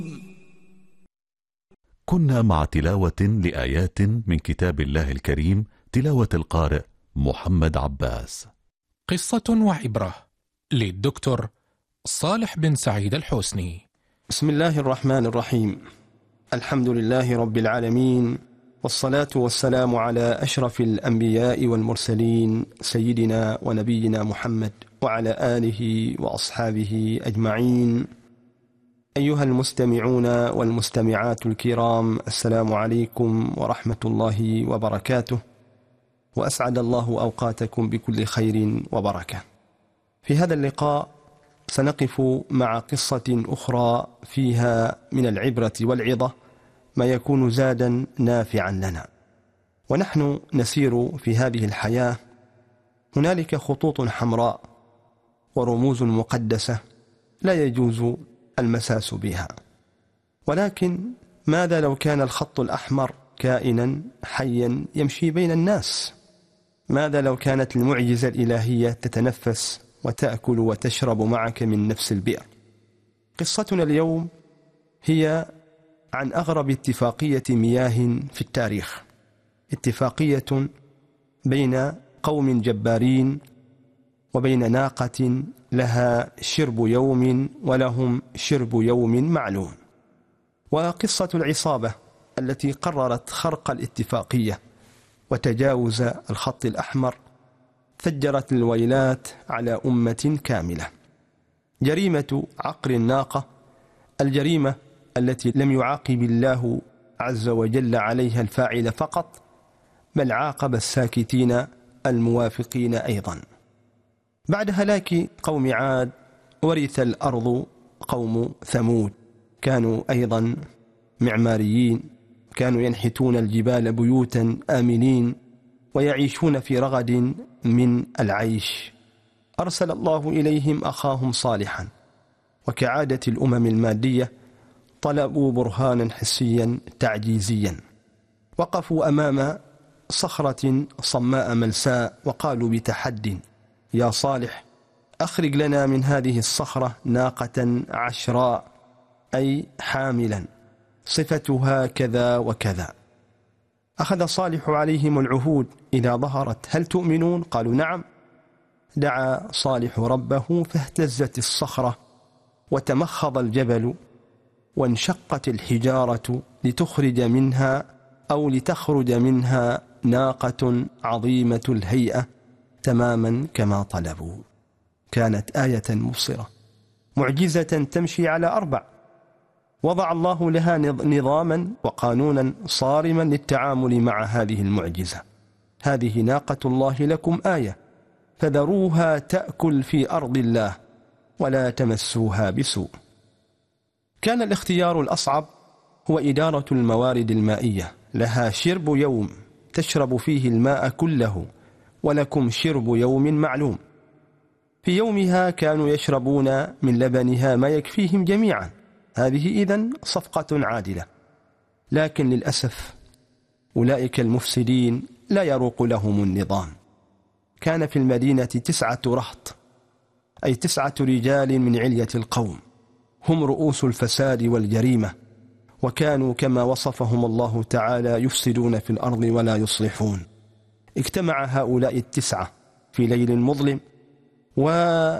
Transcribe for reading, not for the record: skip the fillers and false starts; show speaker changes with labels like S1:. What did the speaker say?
S1: كنا مع تلاوة لآيات من كتاب الله الكريم، تلاوة القارئ محمد عباس.
S2: قصة وعبرة للدكتور صالح بن سعيد الحسني.
S3: بسم الله الرحمن الرحيم. الحمد لله رب العالمين، والصلاة والسلام على أشرف الأنبياء والمرسلين، سيدنا ونبينا محمد وعلى آله وأصحابه أجمعين. أيها المستمعون والمستمعات الكرام، السلام عليكم ورحمة الله وبركاته، وأسعد الله أوقاتكم بكل خير وبركة. في هذا اللقاء سنقف مع قصة أخرى فيها من العبرة والعظة ما يكون زادا نافعا لنا. ونحن نسير في هذه الحياة، هنالك خطوط حمراء ورموز مقدسة لا يجوز المساس بها، ولكن ماذا لو كان الخط الأحمر كائنا حيا يمشي بين الناس؟ ماذا لو كانت المعجزة الإلهية تتنفس وتأكل وتشرب معك من نفس البئر؟ قصتنا اليوم هي عن أغرب اتفاقية مياه في التاريخ، اتفاقية بين قوم جبارين وبين ناقة لها شرب يوم ولهم شرب يوم معلوم. وقصة العصابة التي قررت خرق الاتفاقية وتجاوز الخط الأحمر فجرت الويلات على أمة كاملة. جريمة عقر الناقة، الجريمة التي لم يعاقب الله عز وجل عليها الفاعل فقط، بل عاقب الساكتين الموافقين أيضا. بعد هلاك قوم عاد ورث الأرض قوم ثمود، كانوا أيضا معماريين، كانوا ينحتون الجبال بيوتا آمنين ويعيشون في رغد من العيش. أرسل الله إليهم أخاهم صالحا، وكعادة الأمم المادية طلبوا برهانا حسيا تعجيزيا. وقفوا أمام صخرة صماء ملساء وقالوا بتحد: يا صالح، أخرج لنا من هذه الصخرة ناقة عشراء، أي حاملا، صفتها كذا وكذا. أخذ صالح عليهم العهود، إذا ظهرت هل تؤمنون؟ قالوا نعم. دعا صالح ربه فاهتزت الصخرة وتمخض الجبل وانشقت الحجارة لتخرج منها ناقة عظيمة الهيئة تماما كما طلبوا. كانت آية مبصرة، معجزة تمشي على أربع. وضع الله لها نظاما وقانونا صارما للتعامل مع هذه المعجزة. هذه ناقة الله لكم آية، فذروها تأكل في أرض الله ولا تمسوها بسوء. كان الاختيار الأصعب هو إدارة الموارد المائية، لها شرب يوم تشرب فيه الماء كله، ولكم شرب يوم معلوم. في يومها كانوا يشربون من لبنها ما يكفيهم جميعا. هذه إذن صفقة عادلة. لكن للأسف أولئك المفسدين لا يروق لهم النظام. كان في المدينة 9 رهط، أي 9 رجال من علية القوم، هم رؤوس الفساد والجريمة، وكانوا كما وصفهم الله تعالى يفسدون في الأرض ولا يصلحون. اجتمع هؤلاء 9 في ليل مظلم، وأرادوا